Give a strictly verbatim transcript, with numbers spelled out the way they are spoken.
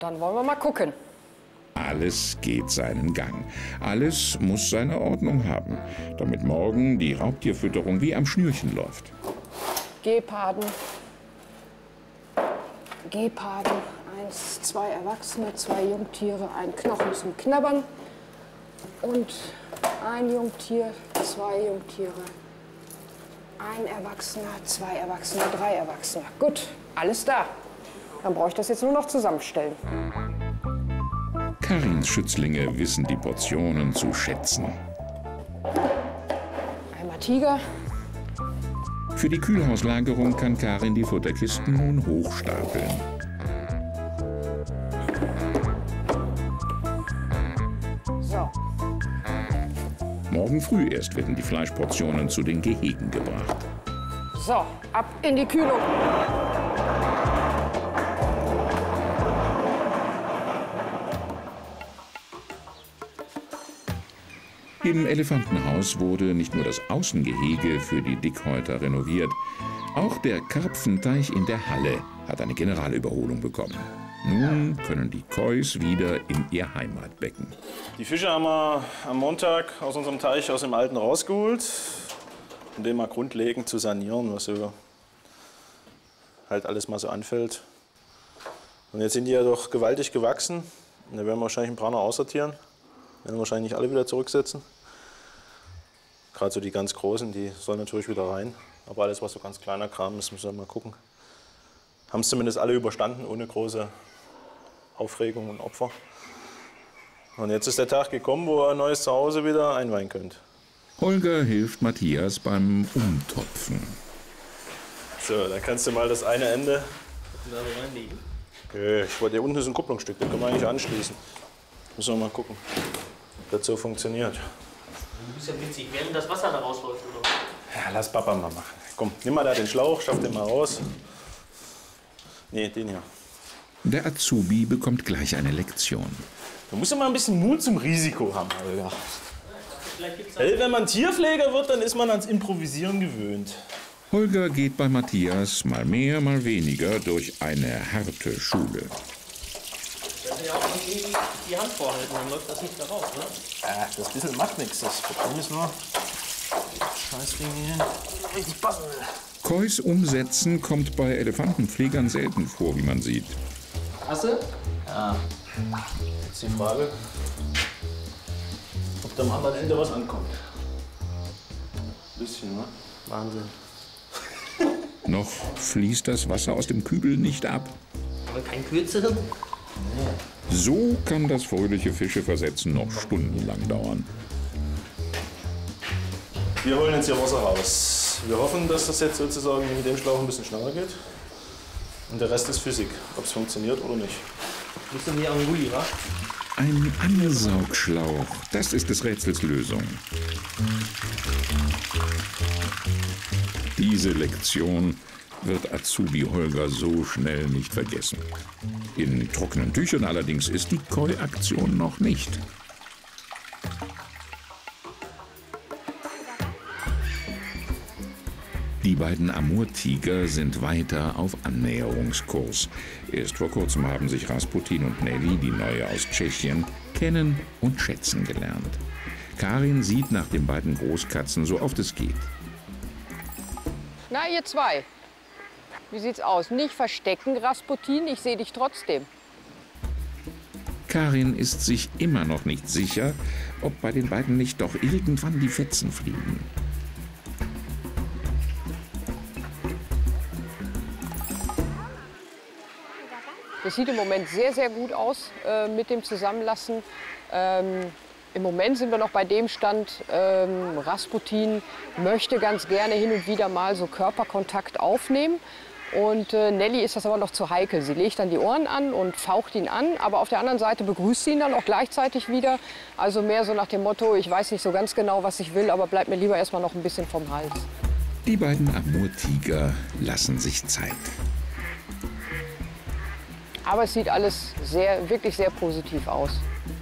Dann wollen wir mal gucken. Alles geht seinen Gang. Alles muss seine Ordnung haben, damit morgen die Raubtierfütterung wie am Schnürchen läuft. Geparden. Geparden. Eins, zwei Erwachsene, zwei Jungtiere, ein Knochen zum Knabbern. Und ein Jungtier, zwei Jungtiere. Ein Erwachsener, zwei Erwachsene, drei Erwachsene. Gut, alles da. Dann brauche ich das jetzt nur noch zusammenstellen. Karins Schützlinge wissen die Portionen zu schätzen. Einmal Tiger. Für die Kühlhauslagerung kann Karin die Futterkisten nun hochstapeln. So. Morgen früh erst werden die Fleischportionen zu den Gehegen gebracht. So, ab in die Kühlung. Im Elefantenhaus wurde nicht nur das Außengehege für die Dickhäuter renoviert, auch der Karpfenteich in der Halle hat eine Generalüberholung bekommen. Nun können die Kois wieder in ihr Heimatbecken. Die Fische haben wir am Montag aus unserem Teich, aus dem Alten, rausgeholt, um den mal grundlegend zu sanieren, was so halt alles mal so anfällt. Und jetzt sind die ja doch gewaltig gewachsen. Und da werden wir wahrscheinlich ein paar noch aussortieren. Werden wahrscheinlich nicht alle wieder zurücksetzen. Gerade so die ganz großen, die sollen natürlich wieder rein. Aber alles, was so ganz kleiner Kram ist, müssen wir mal gucken. Haben es zumindest alle überstanden, ohne große Aufregung und Opfer. Und jetzt ist der Tag gekommen, wo ihr ein neues Zuhause wieder einweihen könnt. Holger hilft Matthias beim Umtopfen. So, dann kannst du mal das eine Ende da reinlegen. Okay, ich wollte, hier unten ist ein Kupplungsstück, das können wir eigentlich anschließen. Müssen wir mal gucken, ob das so funktioniert. Du bist ja witzig, während das Wasser da rausläuft, oder? Ja, lass Papa mal machen. Komm, nimm mal da den Schlauch, schaff den mal raus. Nee, den hier. Der Azubi bekommt gleich eine Lektion. Du musst ja mal ein bisschen Mut zum Risiko haben, Holger. Hey, wenn man Tierpfleger wird, dann ist man ans Improvisieren gewöhnt. Holger geht bei Matthias mal mehr, mal weniger durch eine harte Schule. Das ist ja auch irgendwie die Hand vorhalten, dann läuft das nicht da raus, ne? Ah, das bisschen macht nichts. Das Problem ist nur, Scheißding hier richtig passen will. Kois umsetzen kommt bei Elefantenpflegern selten vor, wie man sieht. Hast du? Ja. Jetzt die Frage, ob da am anderen Ende was ankommt. Ein bisschen, ne? Wahnsinn. Noch fließt das Wasser aus dem Kübel nicht ab. Aber kein kürzeren? So kann das fröhliche Fischeversetzen noch stundenlang dauern. Wir holen jetzt hier Wasser raus. Wir hoffen, dass das jetzt sozusagen mit dem Schlauch ein bisschen schneller geht. Und der Rest ist Physik, ob es funktioniert oder nicht. Bist du mir am Gulli, wa? Ein Ansaugschlauch, das ist des Rätsels Lösung. Diese Lektion wird Azubi Holger so schnell nicht vergessen. In trockenen Tüchern allerdings ist die Koi-Aktion noch nicht. Die beiden Amurtiger sind weiter auf Annäherungskurs. Erst vor kurzem haben sich Rasputin und Nelly, die Neue aus Tschechien, kennen und schätzen gelernt. Karin sieht nach den beiden Großkatzen so oft es geht. Na, ihr zwei. Wie sieht's aus? Nicht verstecken, Rasputin, ich sehe dich trotzdem. Karin ist sich immer noch nicht sicher, ob bei den beiden nicht doch irgendwann die Fetzen fliegen. Das sieht im Moment sehr, sehr gut aus äh, mit dem Zusammenlassen. Ähm, Im Moment sind wir noch bei dem Stand, ähm, Rasputin möchte ganz gerne hin und wieder mal so Körperkontakt aufnehmen. Und äh, Nelly ist das aber noch zu heikel. Sie legt dann die Ohren an und faucht ihn an, aber auf der anderen Seite begrüßt sie ihn dann auch gleichzeitig wieder. Also mehr so nach dem Motto, ich weiß nicht so ganz genau, was ich will, aber bleib mir lieber erst mal noch ein bisschen vom Hals. Die beiden Amurtiger lassen sich Zeit. Aber es sieht alles sehr, wirklich sehr positiv aus.